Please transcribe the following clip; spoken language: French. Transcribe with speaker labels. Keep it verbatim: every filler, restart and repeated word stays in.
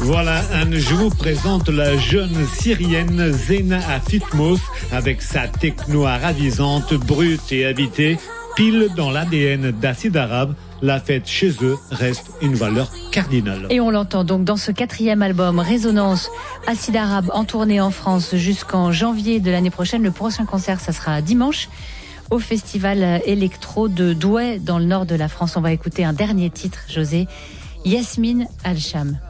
Speaker 1: Voilà, Anne, je vous présente la jeune syrienne Zena Afitmos avec sa techno ravisante, brute et habitée, pile dans l'A D N d'Acide Arabe. La fête chez eux reste une valeur cardinale.
Speaker 2: Et on l'entend donc dans ce quatrième album, Résonance, Acide Arabe en tournée en France jusqu'en janvier de l'année prochaine. Le prochain concert, ça sera dimanche au Festival Electro de Douai dans le nord de la France. On va écouter un dernier titre, José, Yasmine Al-Sham.